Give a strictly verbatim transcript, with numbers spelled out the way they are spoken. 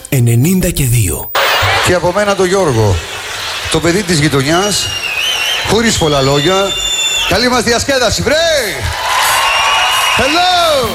ενενήντα και δύο. Και από μένα το Γιώργο, το παιδί της γειτονιάς, χωρίς πολλά λόγια. Καλή μας διασκέδαση, βρε! Hello!